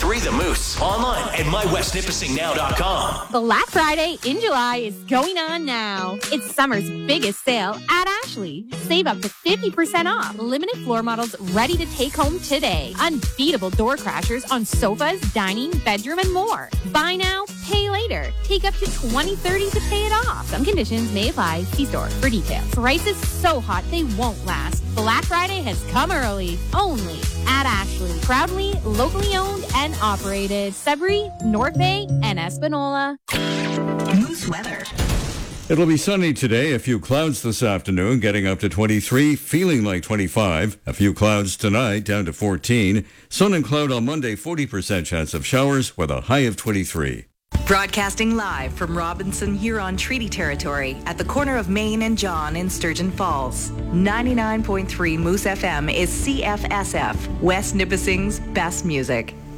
Free the Moose online at mywestnipissingnow.com. Black Friday in July is going on now. It's summer's biggest sale at Ashley. Save up to 50% off. Limited floor models ready to take home today. Unbeatable door crashers on sofas, dining, bedroom, and more. Buy now, pay later. Take up to 20/30 to pay it off. Some conditions may apply. See store for details. Prices so hot they won't last. Black Friday has come early. Only at Ashley. Proudly, locally owned and operated. Sudbury, North Bay, and Espanola. Moose weather. It'll be sunny today. A few clouds this afternoon, getting up to 23, feeling like 25. A few clouds tonight, down to 14. Sun and cloud on Monday, 40% chance of showers with a high of 23. Broadcasting live from Robinson Huron Treaty Territory at the corner of Main and John in Sturgeon Falls. 99.3 Moose FM is CFSF, West Nipissing's best music.